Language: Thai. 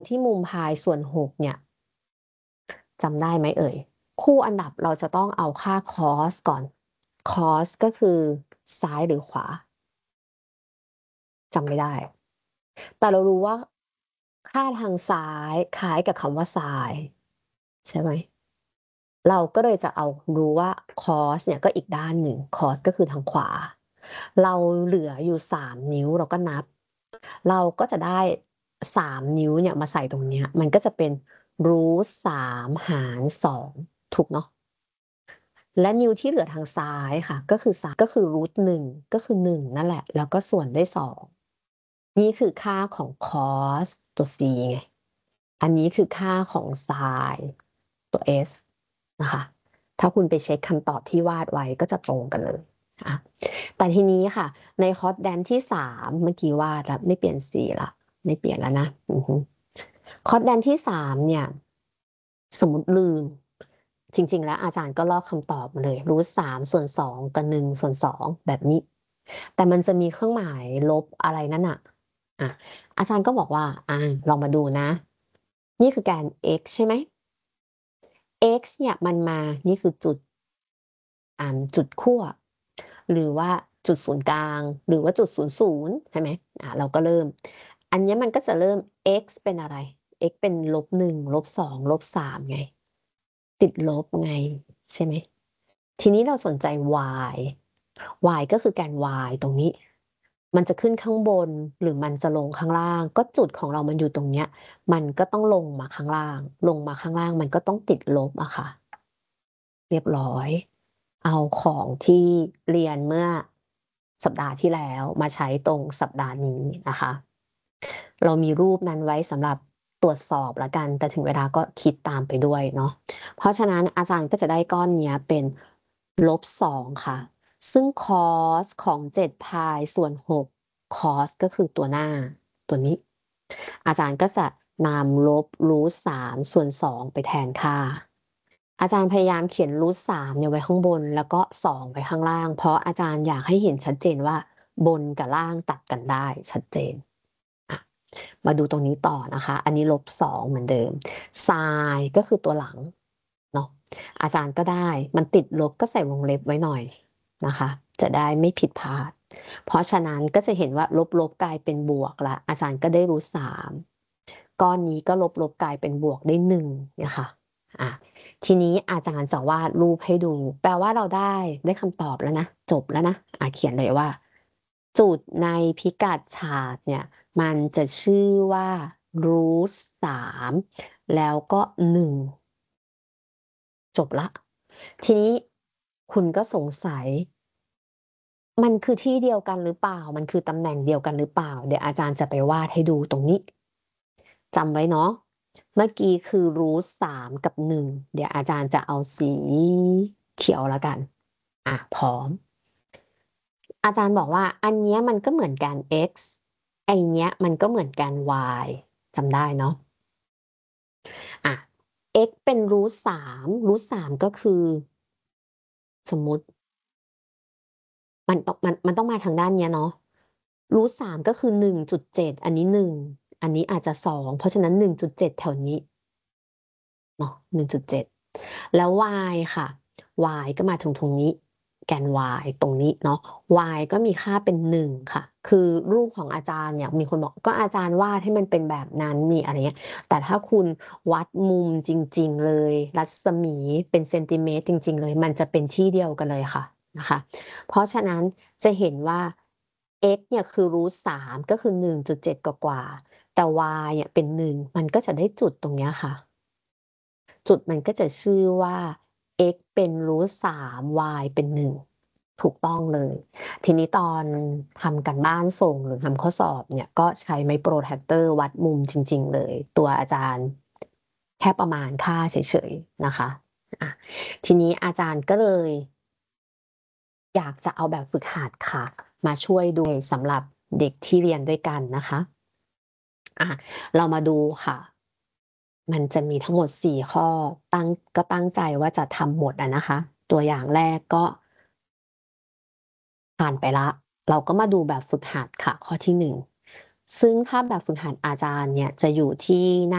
ที่มุมพายส่วน6เนี่ยจำได้ไหมเอ่ยคู่อันดับเราจะต้องเอาค่า cos ก่อน cos ก็คือซ้ายหรือขวาจำไม่ได้ แต่เรารู้ว่าค่าทางซ้ายคล้ายกับคำว่า sin ใช่ไหมเราก็เลยจะเอารู้ว่า cos เนี่ยก็อีกด้านหนึ่ง cos ก็คือทางขวาเราเหลืออยู่3นิ้วเราก็นับเราก็จะได้3นิ้วเนี่ยมาใส่ตรงเนี้ยมันก็จะเป็นรูท3หาร2ถูกเนาะและนิ้วที่เหลือทางซ้ายค่ะก็คือรูท1ก็คือ1นั่นแหละแล้วก็ส่วนด้วย2นี่คือค่าของ cos ตัว c ไงอันนี้คือค่าของ sin ตัว s นะคะถ้าคุณไปเช็คคำตอบที่วาดไว้ก็จะตรงกันเลยนะแต่ทีนี้ค่ะในคอร์สแดนที่3เมื่อกี้วาดแล้วไม่เปลี่ยนสีละไม่เปลี่ยนแล้วนะคอร์สแดนที่3เนี่ยสมมติลืมจริงๆแล้วอาจารย์ก็ลอกคำตอบมาเลยรูท3ส่วน2กับ1ส่วน2แบบนี้แต่มันจะมีเครื่องหมายลบอะไรนั่นอ่ะอาจารย์ก็บอกว่าลองมาดูนะนี่คือการ x ใช่ไหม x เนี่ยมันมานี่คือจุดขั้วหรือว่าจุดศูนย์กลางหรือว่าจุด00ใช่ไหมเราก็เริ่มอันนี้มันก็จะเริ่ม x เป็นอะไร x เป็น-1 -2 -3ไงติดลบไงใช่ไหมทีนี้เราสนใจ y y ก็คือการ y ตรงนี้มันจะขึ้นข้างบนหรือมันจะลงข้างล่างก็จุดของเรามันอยู่ตรงเนี้ยมันก็ต้องลงมาข้างล่างมันก็ต้องติดลบอะค่ะเรียบร้อยเอาของที่เรียนเมื่อสัปดาห์ที่แล้วมาใช้ตรงสัปดาห์นี้นะคะเรามีรูปนั้นไว้สำหรับตรวจสอบแล้วกันแต่ถึงเวลาก็คิดตามไปด้วยเนาะเพราะฉะนั้นอาจารย์ก็จะได้ก้อนเนี้ยเป็น-2ค่ะซึ่ง cos ของ7พายส่วน6 cos ก็คือตัวหน้าตัวนี้อาจารย์ก็จะนำลบรูท3ส่วน2ไปแทนค่าอาจารย์พยายามเขียนรูท3เนี่ยไว้ข้างบนแล้วก็2ไว้ข้างล่างเพราะอาจารย์อยากให้เห็นชัดเจนว่าบนกับล่างตัดกันได้ชัดเจนมาดูตรงนี้ต่อนะคะอันนี้-2เหมือนเดิม sin ก็คือตัวหลังเนาะอาจารย์ก็ได้มันติดลบก็ใส่วงเล็บไว้หน่อยนะคะจะได้ไม่ผิดพลาดเพราะฉะนั้นก็จะเห็นว่าลบกลายเป็นบวกละอาจารย์ก็ได้รูท3ก้อนนี้ก็ลบกลายเป็นบวกได้1นะคะทีนี้อาจารย์จะวาดรูปให้ดูแปลว่าเราได้คำตอบแล้วนะจบแล้วนะเขียนเลยว่าจุดในพิกัดฉากเนี่ยมันจะชื่อว่ารูท3แล้วก็1จบละทีนี้คุณก็สงสัยมันคือที่เดียวกันหรือเปล่ามันคือตำแหน่งเดียวกันหรือเปล่าเดี๋ยวอาจารย์จะไปวาดให้ดูตรงนี้จำไว้เนาะเมื่อกี้คือรูท3กับ1เดี๋ยวอาจารย์จะเอาสีเขียวแล้วกันพร้อมอาจารย์บอกว่าอันเนี้ยมันก็เหมือนกัน x ไอเนี้ยมันก็เหมือนกัน y จำได้เนาะx เป็นรูท3ก็คือสมมุติมันต้องมาทางด้านเนี้ยเนาะรูท3ก็คือ1.7อันนี้1อันนี้อาจจะ2เพราะฉะนั้น1.7แถวนี้เนาะ1.7แล้ว y ค่ะ y ก็มาตรงนี้แกน y ตรงนี้เนาะ y ก็มีค่าเป็น1ค่ะคือรูปของอาจารย์เนี่ยมีคนบอกก็อาจารย์วาดให้มันเป็นแบบนั้นนี่อะไรเงี้ยแต่ถ้าคุณวัดมุมจริงๆเลยรัศมีเป็นเซนติเมตรจริงๆเลยมันจะเป็นที่เดียวกันเลยค่ะนะคะเพราะฉะนั้นจะเห็นว่า x เนี่ยคือรูท3ก็คือ1.7กว่าๆแต่ y เนี่ยเป็น1มันก็จะได้จุดตรงเนี้ยค่ะจุดมันก็จะชื่อว่า x เป็นรูท3 y เป็น1ถูกต้องเลยทีนี้ตอนทำการบ้านส่งหรือทำข้อสอบเนี่ยก็ใช้ไม้โปรแทรกเตอร์วัดมุมจริงๆเลยตัวอาจารย์แค่ประมาณค่าเฉยๆนะคะทีนี้อาจารย์ก็เลยอยากจะเอาแบบฝึกหัดค่ะมาช่วยดูสำหรับเด็กที่เรียนด้วยกันนะคะเรามาดูค่ะมันจะมีทั้งหมด4ข้อตั้งใจว่าจะทำหมดนะคะตัวอย่างแรกก็ผ่านไปแล้วเราก็มาดูแบบฝึกหัดค่ะข้อที่1ซึ่งถ้าแบบฝึกหัดอาจารย์เนี่ยจะอยู่ที่หน้า